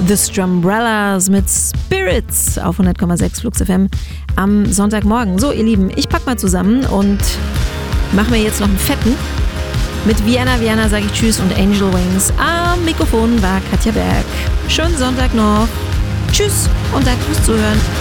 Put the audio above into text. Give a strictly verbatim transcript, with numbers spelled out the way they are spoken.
The Strumbrellas mit Spirits auf hundert Komma sechs Flux F M am Sonntagmorgen. So, ihr Lieben, ich pack mal zusammen und mache mir jetzt noch einen fetten. Mit Vienna Vienna sage ich Tschüss und Angel Wings. Am Mikrofon war Katja Berg. Schönen Sonntag noch. Tschüss und danke fürs Zuhören.